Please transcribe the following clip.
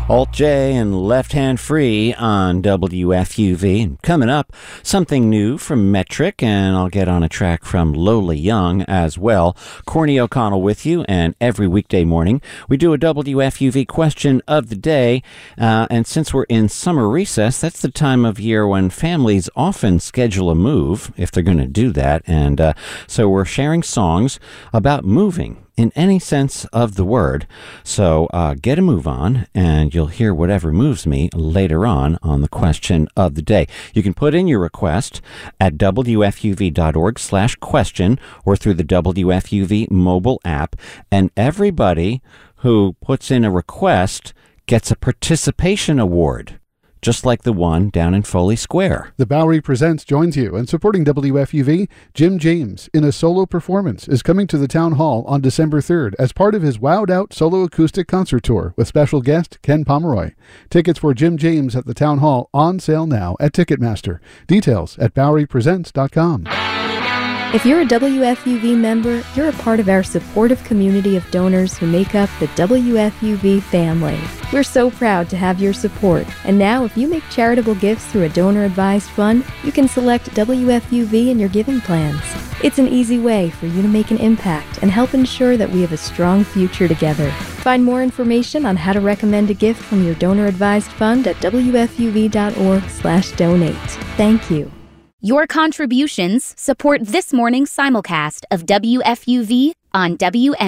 Alt-J and Left Hand Free on WFUV. And coming up, something new from Metric, and I'll get on a track from Lola Young as well. Corny O'Connell with you, and every weekday morning we do a WFUV question of the day. And since we're in summer recess, that's the time of year when families often schedule a move, if they're going to do that. And so we're sharing songs about moving in any sense of the word. So get a move on, and you'll hear whatever moves me later on the question of the day. You can put in your request at wfuv.org/question or through the WFUV mobile app, and everybody who puts in a request gets a participation award, just like the one down in Foley Square. The Bowery Presents joins you, and supporting WFUV, Jim James, in a solo performance, is coming to the Town Hall on December 3rd as part of his Wowed Out solo acoustic concert tour with special guest Ken Pomeroy. Tickets for Jim James at the Town Hall on sale now at Ticketmaster. Details at BoweryPresents.com. If you're a WFUV member, you're a part of our supportive community of donors who make up the WFUV family. We're so proud to have your support. And now, if you make charitable gifts through a donor-advised fund, you can select WFUV in your giving plans. It's an easy way for you to make an impact and help ensure that we have a strong future together. Find more information on how to recommend a gift from your donor-advised fund at WFUV.org/donate. Thank you. Your contributions support this morning's simulcast of WFUV on WN.